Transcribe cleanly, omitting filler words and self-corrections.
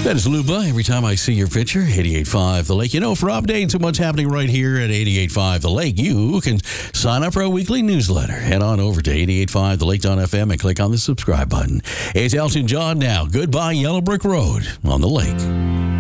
That is Luba. Every time I see your picture, 88.5 The Lake. You know, for updates on what's happening right here at 88.5 The Lake, you can sign up for our weekly newsletter. Head on over to 88.5thelake.fm and click on the subscribe button. It's Elton John now. Goodbye, Yellow Brick Road on the lake.